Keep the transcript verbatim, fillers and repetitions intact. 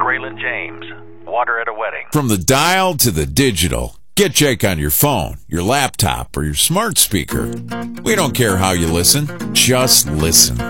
Braylon James. Water at a wedding. From the dial to the digital, get Jake on your phone, your laptop, or your smart speaker. We don't care how you listen, just listen.